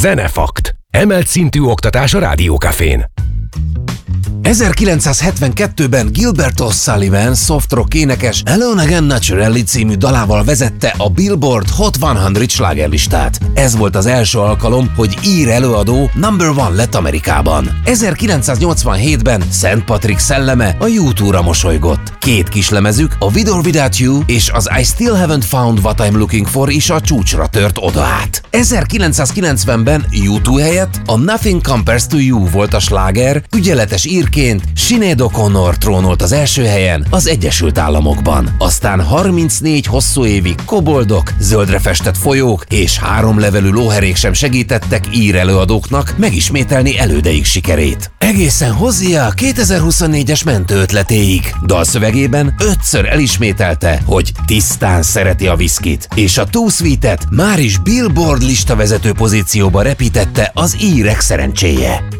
Zenefakt. Emelt szintű oktatás a Rádiókafén. 1972-ben Gilbert O'Sullivan soft rock énekes Alone Again Naturally című dalával vezette a Billboard Hot 100 slágerlistát. Ez volt az első alkalom, hogy ír előadó number one lett Amerikában. 1987-ben St. Patrick szelleme a U2-ra mosolygott. Két kislemezük, a With or Without You és az I Still Haven't Found What I'm Looking For is a csúcsra tört oda át. 1990-ben U2 helyett a Nothing Compares to You volt a sláger, ügyeletes írként Sinéad O'Connor trónolt az első helyen az Egyesült Államokban. Aztán 34 hosszú évig koboldok, zöldre festett folyók és 3 levelű lóherék sem segítettek ír előadóknak megismételni elődeik sikerét. Egészen hozzá a 2024-es mentőötletéig. Dalszövegében 5-ször elismételte, hogy tisztán szereti a viszkit, és a Too Sweet-et már is Billboard listavezető pozícióba repítette az írek szerencséje.